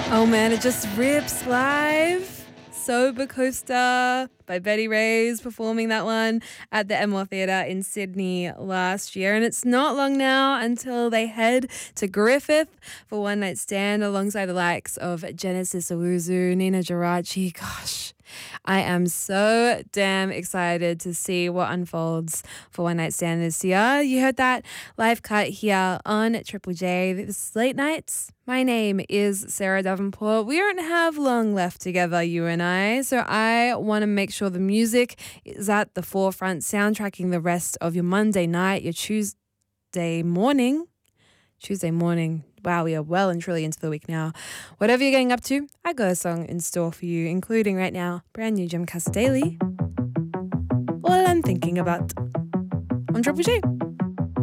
Oh man, it just rips live. Sober Coaster by Betty Ray's performing that one at the Enmore Theatre in Sydney last year. And it's not long now until they head to Griffith for One Night Stand alongside the likes of Genesis Owuzu, Nina Geraci. Gosh, I am so damn excited to see what unfolds for One Night Stand this year. You heard that live cut here on Triple J. This is Late Nights. My name is Sarah Davenport. We don't have long left together, you and I, so I want to make sure the music is at the forefront, soundtracking the rest of your Monday night, your Tuesday morning. Wow, we are well and truly into the week now. Whatever you're getting up to, I got a song in store for you, including right now, brand new Jim Casa Daily, All I'm Thinking About, on Triple J.